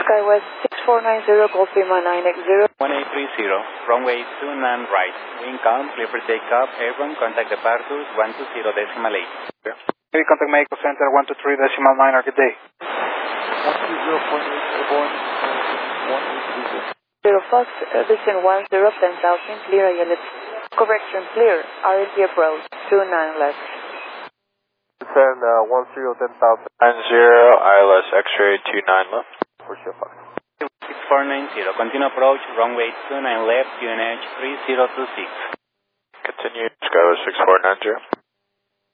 SkyWest 6490, Golf Lima 980. 1830, runway 29 right. Wind calm, clear for takeoff. Airborne, contact departures 120.8. Okay, contact Mexico Center 123.9, good day. 120.8 airborne, 1830. Zero Fox, listen 10, 10,000, clear units. Correction, clear. RLT approach, 29 left. Descend 10,000. 90, ILS X-ray 29 left. For sure, Fox. 6490, continue approach, runway 29 left, QNH 3026. Continue, SkyWest 6490.